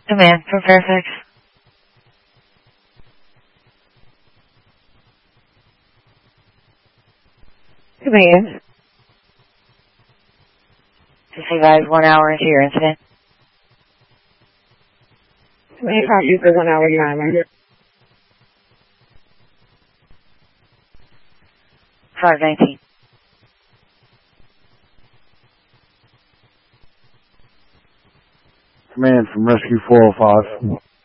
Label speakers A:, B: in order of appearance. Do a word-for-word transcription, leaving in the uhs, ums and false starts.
A: Command from Fairfax. Command. Just advise one hour into your incident.
B: Command copy for one hour timer.
A: five nineteen.
C: Command from Rescue four oh five.